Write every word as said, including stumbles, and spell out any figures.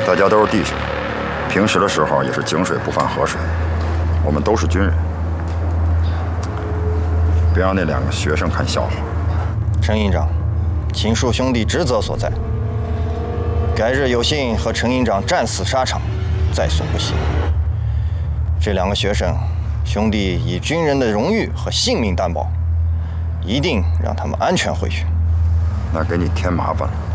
大家都是弟兄，平时的时候也是井水不犯河水。我们都是军人，别让那两个学生看笑话。 陈营长，请恕兄弟职责所在。改日有幸和陈营长战死沙场，在所不惜。这两个学生，兄弟以军人的荣誉和性命担保，一定让他们安全回去。 那给你添麻烦了。